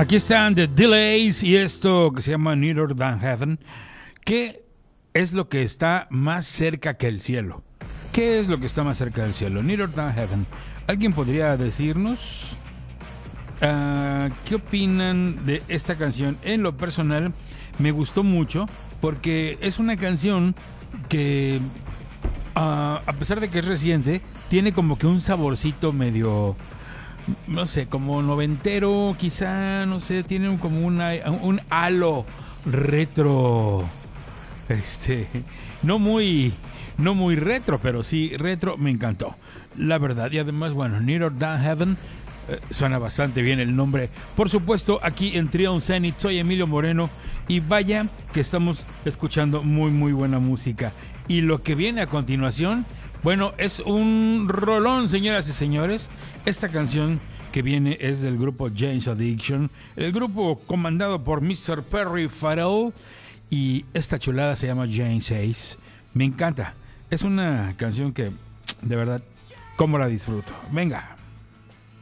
Aquí están The Delays y esto que se llama Nearer Than Heaven. ¿Qué es lo que está más cerca que el cielo? ¿Qué es lo que está más cerca del cielo? Nearer Than Heaven. ¿Alguien podría decirnos qué opinan de esta canción? En lo personal, me gustó mucho porque es una canción que, a pesar de que es reciente, tiene como que un saborcito medio, no sé, como noventero, quizá, no sé, tiene como un halo retro, no muy retro, pero sí retro. Me encantó, la verdad. Y además, bueno, Nearer Than Heaven, suena bastante bien el nombre. Por supuesto, aquí en Trion Zenith, soy Emilio Moreno y vaya que estamos escuchando muy buena música. Y lo que viene a continuación, bueno, es un rolón, señoras y señores. Esta canción que viene es del grupo Jane's Addiction, el grupo comandado por Mr. Perry Farrell, y esta chulada se llama Jane Says. Me encanta, es una canción que de verdad, cómo la disfruto. Venga.